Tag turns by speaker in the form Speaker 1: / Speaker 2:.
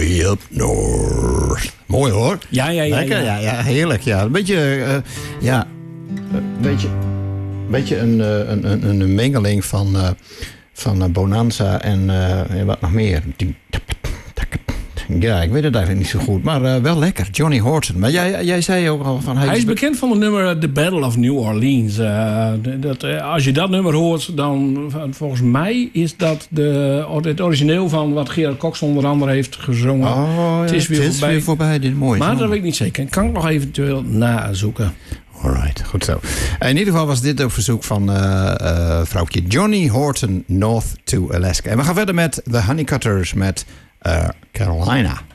Speaker 1: Way Up North. Mooi hoor.
Speaker 2: Ja.
Speaker 1: Lekker, ja, heerlijk. Ja. Een beetje, beetje een mengeling van Bonanza en wat nog meer. Ja, ik weet het eigenlijk niet zo goed. Maar wel lekker. Johnny Horton. Maar jij zei ook al van...
Speaker 2: Hij is bekend van het nummer The Battle of New Orleans. Als je dat nummer hoort, dan volgens mij is dat het origineel van wat Gerard Cox onder andere heeft gezongen.
Speaker 1: Oh, ja,
Speaker 2: het is weer
Speaker 1: voorbij. Dit is mooi.
Speaker 2: Maar dat weet ik niet zeker. Kan ik nog eventueel nazoeken.
Speaker 1: Alright, goed zo. In ieder geval was dit op verzoek van vrouwtje Johnny Horton, North to Alaska. En we gaan verder met The Honeycutters met Carolina.